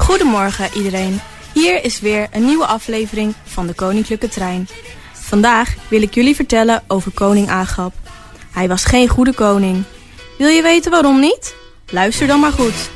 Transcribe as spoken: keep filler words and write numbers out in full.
Goedemorgen iedereen. Hier is weer een nieuwe aflevering van de Koninklijke Trein. Vandaag wil ik jullie vertellen over koning Agab. Hij was geen goede koning. Wil je weten waarom niet? Luister dan maar goed.